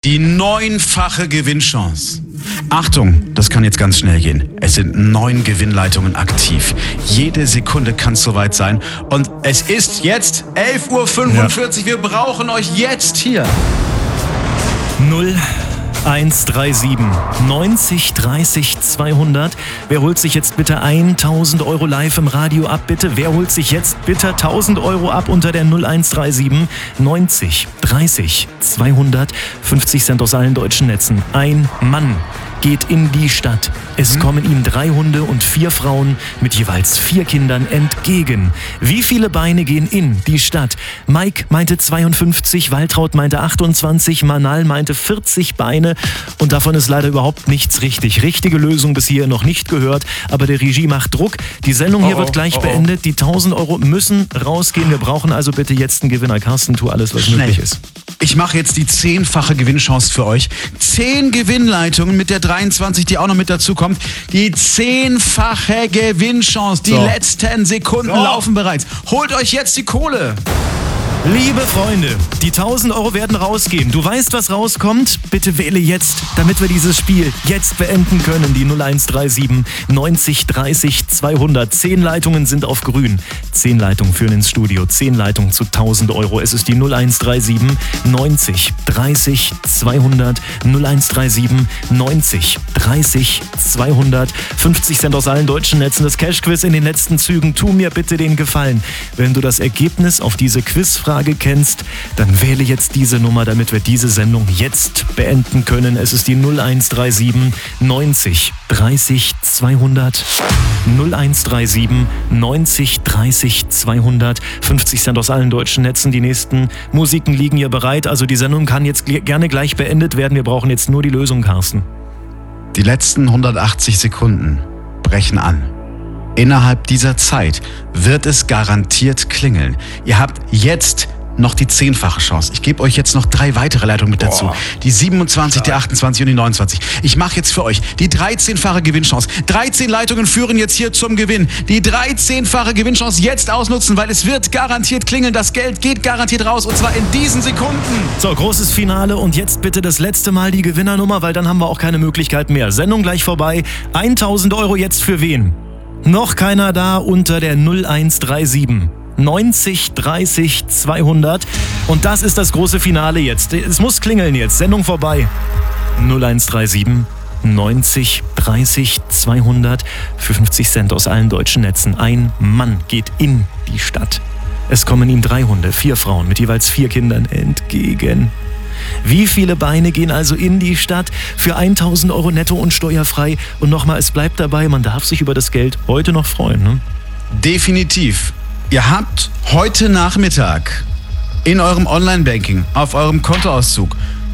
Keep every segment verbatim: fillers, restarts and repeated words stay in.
Die neunfache Gewinnchance. Achtung, das kann jetzt ganz schnell gehen. Es sind neun Gewinnleitungen aktiv. Jede Sekunde kann es soweit sein. Und es ist jetzt elf Uhr fünfundvierzig. Ja. Wir brauchen euch jetzt hier. null eins drei sieben neunzig dreißig zweihundert. Wer holt sich jetzt bitte tausend Euro live im Radio ab, bitte? Wer holt sich jetzt bitte tausend Euro ab unter der null eins drei sieben neunzig dreißig zweihundert? fünfzig Cent aus allen deutschen Netzen. Ein Mann geht in die Stadt. Es mhm. kommen ihm drei Hunde und vier Frauen mit jeweils vier Kindern entgegen. Wie viele Beine gehen in die Stadt? Mike meinte zweiundfünfzig, Waltraud meinte achtundzwanzig, Manal meinte vierzig Beine und davon ist leider überhaupt nichts richtig. Richtige Lösung bis hier noch nicht gehört, aber der Regie macht Druck. Die Sendung hier oh, wird gleich oh, oh. beendet. Die tausend Euro müssen rausgehen. Wir brauchen also bitte jetzt einen Gewinner. Carsten, tu alles, was Schnell. möglich ist. Ich mache jetzt die zehnfache Gewinnchance für euch. Zehn Gewinnleitungen mit der dreiundzwanzig, die auch noch mit dazu kommt. Die zehnfache Gewinnchance. Die so. letzten Sekunden so. laufen bereits. Holt euch jetzt die Kohle. Liebe Freunde, die tausend Euro werden rausgehen. Du weißt, was rauskommt? Bitte wähle jetzt, damit wir dieses Spiel jetzt beenden können. Die null eins drei sieben neunzig dreißig zweihundert. Zehn Leitungen sind auf grün. Zehn Leitungen führen ins Studio. Zehn Leitungen zu tausend Euro. Es ist die null eins drei sieben neunzig dreißig zweihundert. null eins drei sieben neunzig dreißig zweihundert. fünfzig Cent aus allen deutschen Netzen. Das Cash-Quiz in den letzten Zügen. Tu mir bitte den Gefallen. Wenn du das Ergebnis auf diese Quizfrage Frage kennst, dann wähle jetzt diese Nummer, damit wir diese Sendung jetzt beenden können. Es ist die null eins drei sieben neunzig dreißig zweihundert. null eins drei sieben neunzig dreißig zweihundert. fünfzig Cent aus allen deutschen Netzen. Die nächsten Musiken liegen hier bereit. Also die Sendung kann jetzt gerne gleich beendet werden. Wir brauchen jetzt nur die Lösung, Carsten. Die letzten hundertachtzig Sekunden brechen an. Innerhalb dieser Zeit wird es garantiert klingeln. Ihr habt jetzt noch die zehnfache Chance. Ich gebe euch jetzt noch drei weitere Leitungen mit dazu. Boah. Die siebenundzwanzig, die achtundzwanzig und die neunundzwanzig. Ich mache jetzt für euch die dreizehnfache Gewinnchance. dreizehn Leitungen führen jetzt hier zum Gewinn. Die dreizehnfache Gewinnchance jetzt ausnutzen, weil es wird garantiert klingeln. Das Geld geht garantiert raus und zwar in diesen Sekunden. So, großes Finale und jetzt bitte das letzte Mal die Gewinnernummer, weil dann haben wir auch keine Möglichkeit mehr. Sendung gleich vorbei. tausend Euro jetzt für wen? Noch keiner da unter der null eins drei sieben neunzig dreißig zweihundert. Und das ist das große Finale jetzt. Es muss klingeln jetzt. Sendung vorbei. null eins drei sieben neunzig dreißig zweihundert für fünfzig Cent aus allen deutschen Netzen. Ein Mann geht in die Stadt. Es kommen ihm drei Hunde, vier Frauen mit jeweils vier Kindern entgegen. Wie viele Beine gehen also in die Stadt für tausend Euro netto und steuerfrei? Und nochmal, es bleibt dabei, man darf sich über das Geld heute noch freuen. Ne? Definitiv. Ihr habt heute Nachmittag in eurem Online-Banking auf eurem Kontoauszug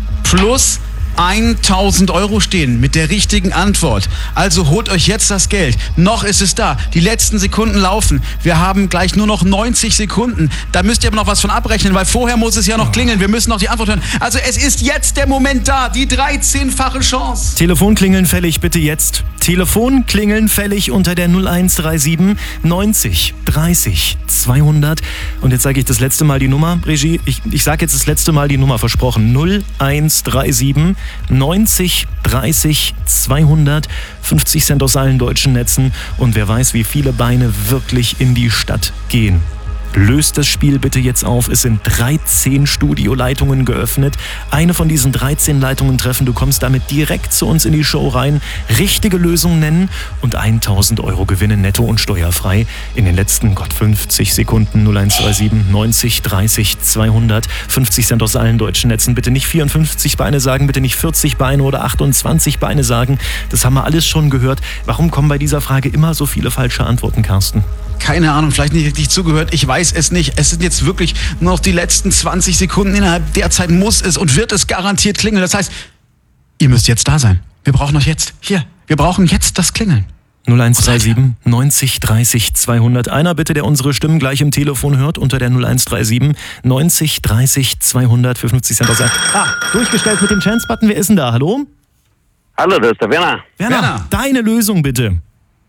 plus tausend Euro stehen mit der richtigen Antwort. Also holt euch jetzt das Geld. Noch ist es da. Die letzten Sekunden laufen. Wir haben gleich nur noch neunzig Sekunden. Da müsst ihr aber noch was von abrechnen, weil vorher muss es ja noch klingeln. Wir müssen noch die Antwort hören. Also es ist jetzt der Moment da. Die dreizehnfache Chance. Telefonklingeln fällig bitte jetzt. Telefonklingeln fällig unter der null eins drei sieben neunzig dreißig zweihundert. Und jetzt sage ich das letzte Mal die Nummer. Regie, ich, ich sage jetzt das letzte Mal die Nummer, versprochen. null eins drei sieben neunzig dreißig zweihundert. fünfzig Cent aus allen deutschen Netzen. Und wer weiß, wie viele Beine wirklich in die Stadt gehen. Löst das Spiel bitte jetzt auf. Es sind dreizehn Studioleitungen geöffnet. Eine von diesen dreizehn Leitungen treffen. Du kommst damit direkt zu uns in die Show rein. Richtige Lösung nennen und tausend Euro gewinnen netto und steuerfrei. In den letzten, Gott, fünfzig Sekunden. null eins drei sieben neunzig dreißig zweihundert. fünfzig Cent aus allen deutschen Netzen. Bitte nicht vierundfünfzig Beine sagen, bitte nicht vierzig Beine oder achtundzwanzig Beine sagen. Das haben wir alles schon gehört. Warum kommen bei dieser Frage immer so viele falsche Antworten, Carsten? Keine Ahnung, vielleicht nicht richtig zugehört. Ich weiß es nicht. Es sind jetzt wirklich nur noch die letzten zwanzig Sekunden. Innerhalb der Zeit muss es und wird es garantiert klingeln. Das heißt, ihr müsst jetzt da sein. Wir brauchen euch jetzt. Hier, wir brauchen jetzt das Klingeln. null eins drei sieben neunzig dreißig zweihundert. Einer bitte, der unsere Stimmen gleich im Telefon hört, unter der null eins drei sieben neunzig dreißig zweihundert für fünfzig Cent aus. Ah, durchgestellt mit dem Chance-Button. Wer ist denn da? Hallo? Hallo, das ist der Werner. Werner, Werner. Deine Lösung bitte.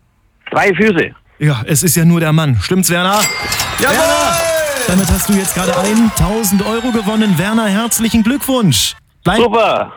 Drei Füße. Ja, es ist ja nur der Mann. Stimmt's, Werner? Jawohl! Werner, damit hast du jetzt gerade tausend Euro gewonnen. Werner, herzlichen Glückwunsch. Bleib, Super.